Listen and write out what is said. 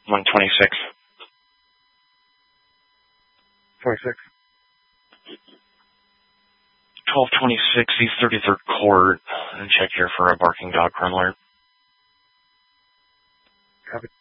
126. 26. 1226 East 33rd Court. And check here for a barking dog crime alert. Copy.